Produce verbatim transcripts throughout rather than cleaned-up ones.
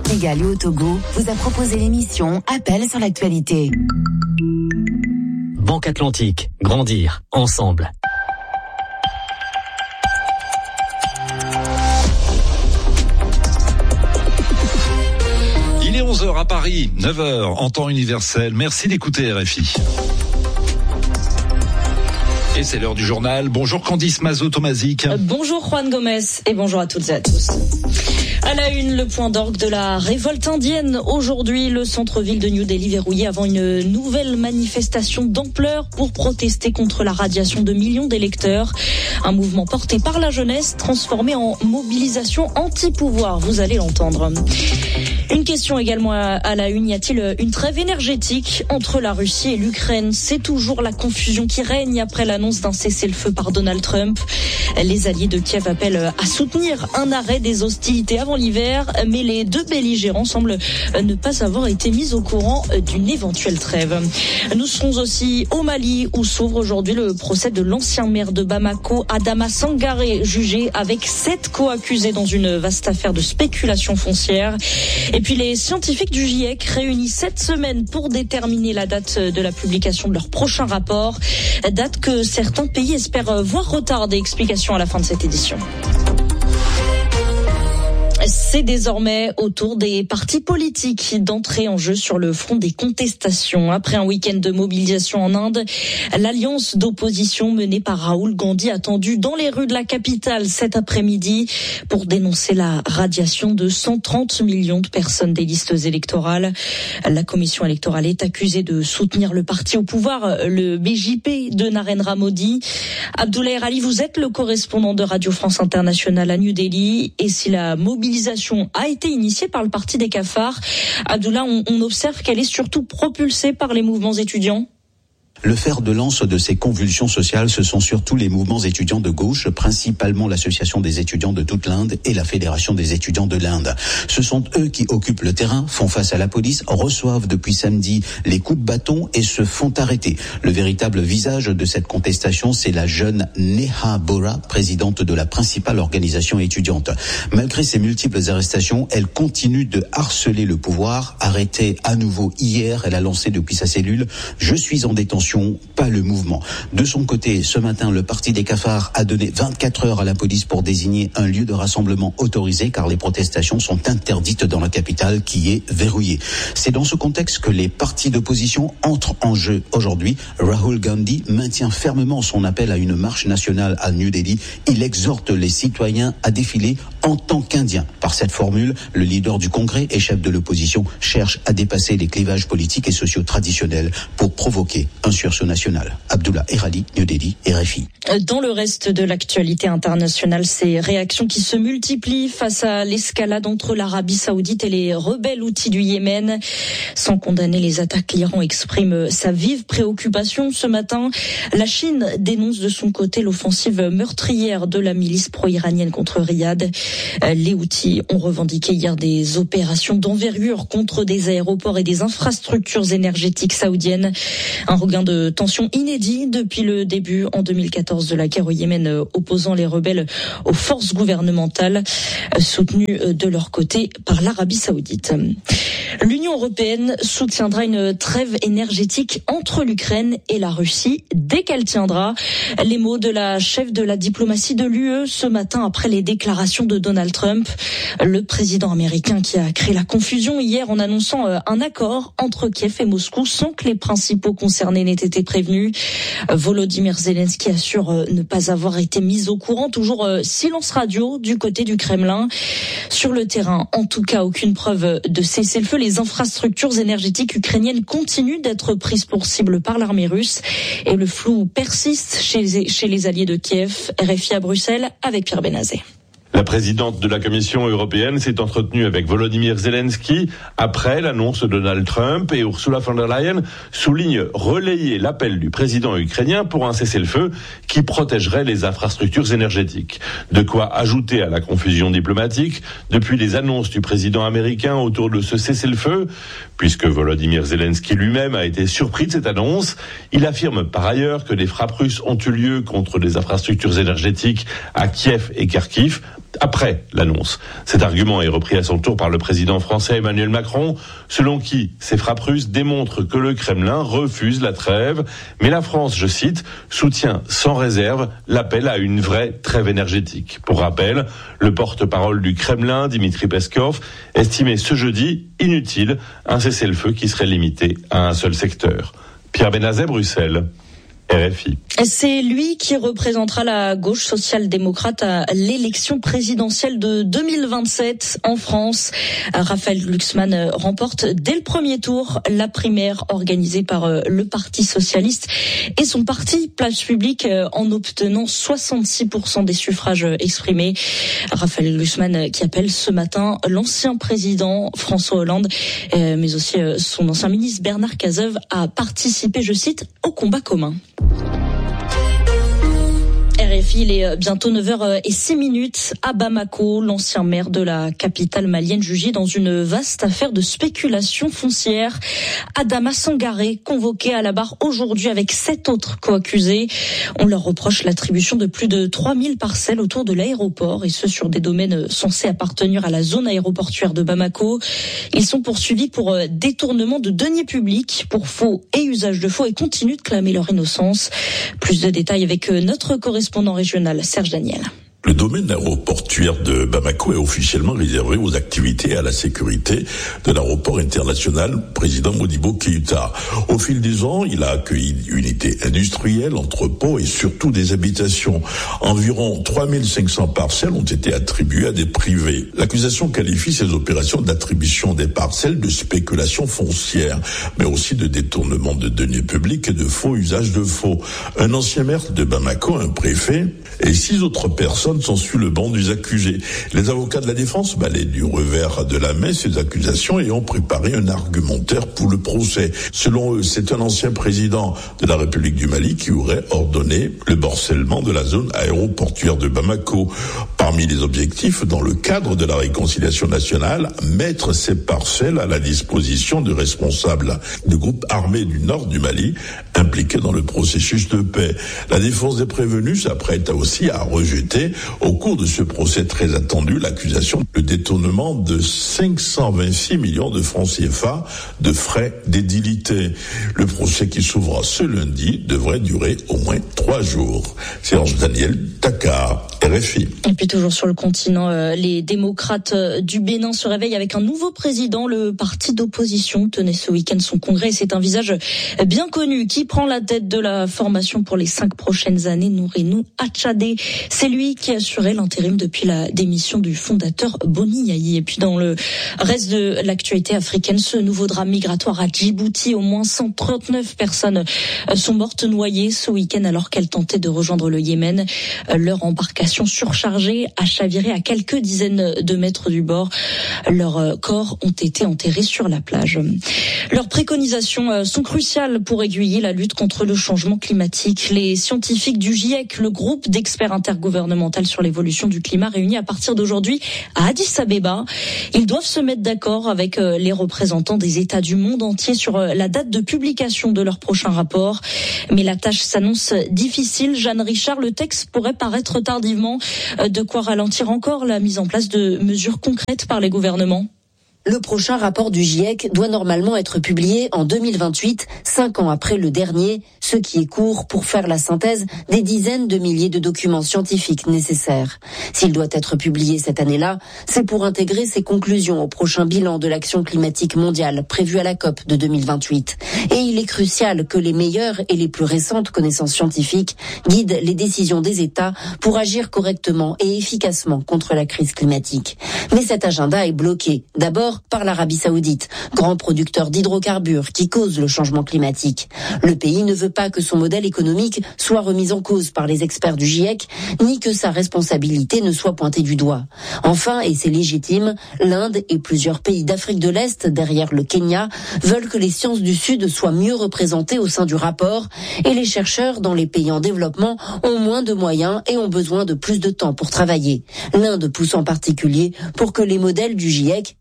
Sénégal et au Togo vous a proposé l'émission Appel sur l'actualité. Banque Atlantique, grandir ensemble. Il est onze heures à Paris, neuf heures en temps universel. Merci d'écouter R F I. Et c'est l'heure du journal. Bonjour Candice Mazot-Tomazic. Euh, bonjour Juan Gomez et bonjour à toutes et à tous. À la une, le point d'orgue de la révolte indienne. Aujourd'hui, le centre-ville de New Delhi verrouillé avant une nouvelle manifestation d'ampleur pour protester contre la radiation de millions d'électeurs. Un mouvement porté par la jeunesse transformé en mobilisation anti-pouvoir. Vous allez l'entendre. Une question également à la une. Y a-t-il une trêve énergétique entre la Russie et l'Ukraine? C'est toujours la confusion qui règne après l'annonce d'un cessez-le-feu par Donald Trump. Les alliés de Kiev appellent à soutenir un arrêt des hostilités avant l'hiver, mais les deux belligérants semblent ne pas avoir été mis au courant d'une éventuelle trêve. Nous serons aussi au Mali où s'ouvre aujourd'hui le procès de l'ancien maire de Bamako, Adama Sangaré, jugé avec sept co-accusés dans une vaste affaire de spéculation foncière. Et puis les scientifiques du GIEC réunis cette semaine pour déterminer la date de la publication de leur prochain rapport, date que certains pays espèrent voir retardée. Explication à la fin de cette édition. C'est désormais au tour des partis politiques d'entrer en jeu sur le front des contestations. Après un week-end de mobilisation en Inde, l'alliance d'opposition menée par Rahul Gandhi attendue dans les rues de la capitale cet après-midi pour dénoncer la radiation de cent trente millions de personnes des listes électorales. La commission électorale est accusée de soutenir le parti au pouvoir, le B J P de Narendra Modi. Abdoulaye Ali, vous êtes le correspondant de Radio France Internationale à New Delhi. Et si la mobilisation a été initiée par le parti des cafards, Abdullah, on, on observe qu'elle est surtout propulsée par les mouvements étudiants. Le fer de lance de ces convulsions sociales, ce sont surtout les mouvements étudiants de gauche, principalement l'Association des étudiants de toute l'Inde et la Fédération des étudiants de l'Inde. Ce sont eux qui occupent le terrain, font face à la police, reçoivent depuis samedi les coups de bâton et se font arrêter. Le véritable visage de cette contestation, c'est la jeune Neha Bora, présidente de la principale organisation étudiante. Malgré ces multiples arrestations, elle continue de harceler le pouvoir. Arrêtée à nouveau hier, elle a lancé depuis sa cellule « Je suis en détention ». Pas le mouvement. De son côté, ce matin, le parti des cafards a donné vingt-quatre heures à la police pour désigner un lieu de rassemblement autorisé car les protestations sont interdites dans la capitale qui est verrouillée. C'est dans ce contexte que les partis d'opposition entrent en jeu aujourd'hui. Rahul Gandhi maintient fermement son appel à une marche nationale à New Delhi. Il exhorte les citoyens à défiler en tant qu'Indiens. Par cette formule, le leader du Congrès et chef de l'opposition cherche à dépasser les clivages politiques et sociaux traditionnels pour provoquer un sursaut national. Abdullah Erali, New Delhi, R F I. Dans le reste de l'actualité internationale, ces réactions qui se multiplient face à l'escalade entre l'Arabie Saoudite et les rebelles houthis du Yémen. Sans condamner les attaques, l'Iran exprime sa vive préoccupation. Ce matin, la Chine dénonce de son côté l'offensive meurtrière de la milice pro-iranienne contre Riyad. Les houthis ont revendiqué hier des opérations d'envergure contre des aéroports et des infrastructures énergétiques saoudiennes. Un regain de tension inédit depuis le début en deux mille quatorze de la guerre au Yémen opposant les rebelles aux forces gouvernementales soutenues de leur côté par l'Arabie Saoudite. L'Union européenne soutiendra une trêve énergétique entre l'Ukraine et la Russie dès qu'elle tiendra. Les mots de la chef de la diplomatie de l'U E ce matin après les déclarations de Donald Trump, le président américain qui a créé la confusion hier en annonçant un accord entre Kiev et Moscou sans que les principaux concernés n'aient été prévenus. Volodymyr Zelensky assure ne pas avoir été mis au courant. Toujours silence radio du côté du Kremlin. Sur le terrain, en tout cas, aucune preuve de cessez-le-feu. Les infrastructures énergétiques ukrainiennes continuent d'être prises pour cible par l'armée russe et le flou persiste chez, chez les alliés de Kiev. R F I à Bruxelles avec Pierre Benazet. La présidente de la Commission européenne s'est entretenue avec Volodymyr Zelensky après l'annonce de Donald Trump et Ursula von der Leyen souligne relayer l'appel du président ukrainien pour un cessez-le-feu qui protégerait les infrastructures énergétiques. De quoi ajouter à la confusion diplomatique depuis les annonces du président américain autour de ce cessez-le-feu, puisque Volodymyr Zelensky lui-même a été surpris de cette annonce. Il affirme par ailleurs que des frappes russes ont eu lieu contre des infrastructures énergétiques à Kiev et Kharkiv, après l'annonce. Cet argument est repris à son tour par le président français Emmanuel Macron, selon qui ces frappes russes démontrent que le Kremlin refuse la trêve. Mais la France, je cite, soutient sans réserve l'appel à une vraie trêve énergétique. Pour rappel, le porte-parole du Kremlin, Dmitri Peskov, estimait ce jeudi inutile un cessez-le-feu qui serait limité à un seul secteur. Pierre Benazet, Bruxelles. R F I. C'est lui qui représentera la gauche social-démocrate à l'élection présidentielle de deux mille vingt-sept en France. Raphaël Glucksmann remporte dès le premier tour la primaire organisée par le Parti socialiste et son parti Place Publique en obtenant soixante-six pour cent des suffrages exprimés. Raphaël Glucksmann qui appelle ce matin l'ancien président François Hollande, mais aussi son ancien ministre Bernard Cazeneuve à participer, je cite, au combat commun. R F I, il est bientôt neuf heures six minutes à Bamako. L'ancien maire de la capitale malienne jugé dans une vaste affaire de spéculation foncière. Adama Sangaré, convoqué à la barre aujourd'hui avec sept autres co-accusés. On leur reproche l'attribution de plus de trois mille parcelles autour de l'aéroport et ce sur des domaines censés appartenir à la zone aéroportuaire de Bamako. Ils sont poursuivis pour détournement de deniers publics, pour faux et usage de faux et continuent de clamer leur innocence. Plus de détails avec notre correspondant régional Serge Daniel. Le domaine aéroportuaire de Bamako est officiellement réservé aux activités et à la sécurité de l'aéroport international président Modibo Keïta. Au fil des ans, il a accueilli unités industrielles, entrepôts et surtout des habitations. Environ trois mille cinq cents parcelles ont été attribuées à des privés. L'accusation qualifie ces opérations d'attribution des parcelles de spéculation foncière, mais aussi de détournement de deniers publics et de faux usage de faux. Un ancien maire de Bamako, un préfet et six autres personnes sont sur le banc des accusés. Les avocats de la défense balaient du revers de la main ces accusations et ont préparé un argumentaire pour le procès. Selon eux, c'est un ancien président de la République du Mali qui aurait ordonné le morcellement de la zone aéroportuaire de Bamako. Parmi les objectifs, dans le cadre de la réconciliation nationale, mettre ces parcelles à la disposition de responsables du groupe armé du nord du Mali impliqués dans le processus de paix. La défense des prévenus s'apprête aussi à rejeter au cours de ce procès très attendu l'accusation de détournement de cinq cent vingt-six millions de francs C F A de frais d'édilité. Le procès qui s'ouvre ce lundi devrait durer au moins trois jours. Serge Daniel, Dakar, R F I. Et puis toujours sur le continent, euh, les démocrates du Bénin se réveillent avec un nouveau président. Le parti d'opposition tenait ce week-end son congrès. C'est un visage bien connu qui prend la tête de la formation pour les cinq prochaines années, Nourinou Achadé. C'est lui qui assurait l'intérim depuis la démission du fondateur Boni Yayi. Et puis dans le reste de l'actualité africaine, ce nouveau drame migratoire à Djibouti, au moins cent trente-neuf personnes sont mortes noyées ce week-end alors qu'elles tentaient de rejoindre le Yémen. Leur embarcation surchargée a chaviré à quelques dizaines de mètres du bord. Leurs corps ont été enterrés sur la plage. Leurs préconisations sont cruciales pour aiguiller la lutte contre le changement climatique. Les scientifiques du GIEC, le groupe d'experts intergouvernemental sur l'évolution du climat réuni à partir d'aujourd'hui à Addis Abeba. Ils doivent se mettre d'accord avec les représentants des États du monde entier sur la date de publication de leur prochain rapport. Mais la tâche s'annonce difficile. Jeanne Richard, le texte pourrait paraître tardivement, de quoi ralentir encore la mise en place de mesures concrètes par les gouvernements. Le prochain rapport du GIEC doit normalement être publié en deux mille vingt-huit, cinq ans après le dernier, ce qui est court pour faire la synthèse des dizaines de milliers de documents scientifiques nécessaires. S'il doit être publié cette année-là, c'est pour intégrer ses conclusions au prochain bilan de l'action climatique mondiale prévu à la COP de deux mille vingt-huit. Et il est crucial que les meilleures et les plus récentes connaissances scientifiques guident les décisions des États pour agir correctement et efficacement contre la crise climatique. Mais cet agenda est bloqué. D'abord, par l'Arabie Saoudite, grand producteur d'hydrocarbures qui cause le changement climatique. Le pays ne veut pas que son modèle économique soit remis en cause par les experts du GIEC, ni que sa responsabilité ne soit pointée du doigt. Enfin, et c'est légitime, l'Inde et plusieurs pays d'Afrique de l'Est, derrière le Kenya, veulent que les sciences du Sud soient mieux représentées au sein du rapport, et les chercheurs dans les pays en développement ont moins de moyens et ont besoin de plus de temps pour travailler. L'Inde pousse en particulier pour que les modèles du GIEC, basés sur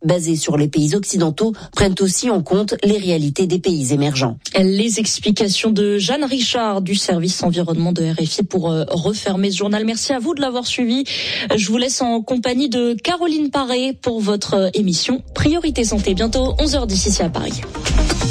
sur les pays occidentaux prennent aussi en compte les réalités des pays émergents. Les explications de Jeanne Richard du service environnement de R F I pour refermer ce journal. Merci à vous de l'avoir suivi. Je vous laisse en compagnie de Caroline Paré pour votre émission Priorité Santé. Bientôt onze heures dix ici à Paris.